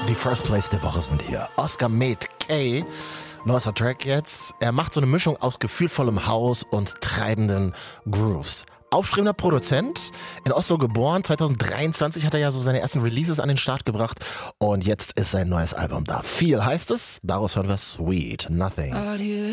Die First Place der Woche sind hier. Oscar Made K. Neuester Track jetzt. Er macht so eine Mischung aus gefühlvollem House und treibenden Grooves. Aufstrebender Produzent, in Oslo geboren, 2023 hat er ja so seine ersten Releases an den Start gebracht und jetzt ist sein neues Album da. Viel heißt es, daraus hören wir Sweet Nothing.